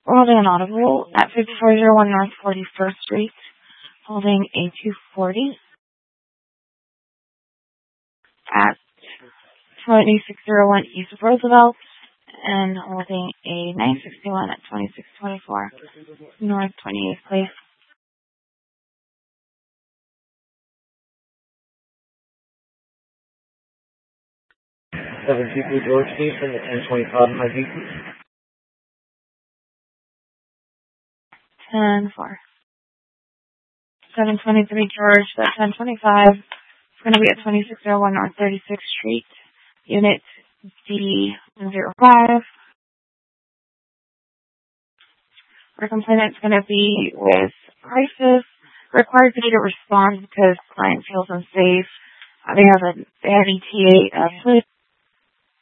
Holding an audible at 5401 North 41st Street. Holding a 240 at 2601 East Roosevelt. And holding a 961 at 2624 North 28th Place. Seven people, George Station at 1025 High Beacon. 10-4. 723 George, that's 1025. It's going to be at 2601 North 36th Street, Unit D05. Our complainant's going to be with crisis. Required me to respond because client feels unsafe. They have ETA of